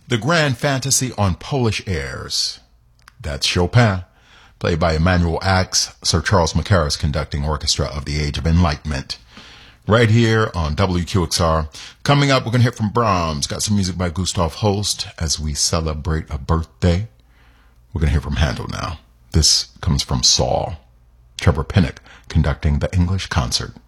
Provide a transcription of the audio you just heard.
The Grand Fantasy on Polish Airs. That's Chopin, played by Emanuel Ax, Sir Charles Mackerras conducting orchestra of the Age of Enlightenment. Right here on WQXR. Coming up, we're going to hear from Brahms. Got some music by Gustav Holst as we celebrate a birthday. We're going to hear from Handel now. This comes from Saul. Trevor Pinnock conducting the English concert.